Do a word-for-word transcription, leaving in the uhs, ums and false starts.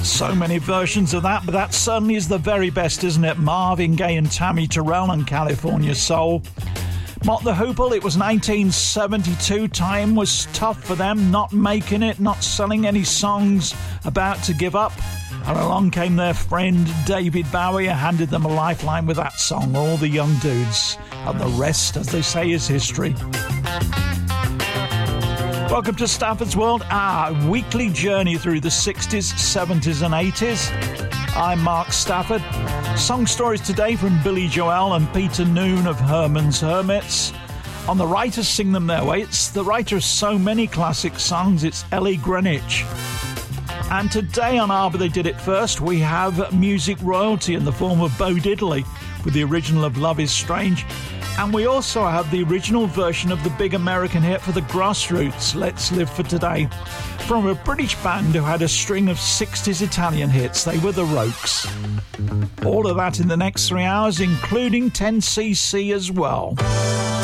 So many versions of that, but that certainly is the very best, isn't it? Marvin Gaye and Tammy Terrell and California Soul. Mott the Hoople, it was nineteen seventy-two. Time was tough for them, not making it, not selling any songs, about to give up. And along came their friend David Bowie and handed them a lifeline with that song, All the Young Dudes. And the rest, as they say, is history. Welcome to Stafford's World, our weekly journey through the sixties, seventies and eighties. I'm Mark Stafford. Song stories today from Billy Joel and Peter Noon of Herman's Hermits. On the right to sing them their way, it's the writer of so many classic songs, it's Ellie Greenwich. And today on Arbor They Did It First, we have music royalty in the form of Bo Diddley with the original of Love Is Strange. And we also have the original version of the big American hit for the Grassroots, Let's Live for Today, from a British band who had a string of sixties Italian hits. They were the Rokes. All of that in the next three hours, including ten C C as well.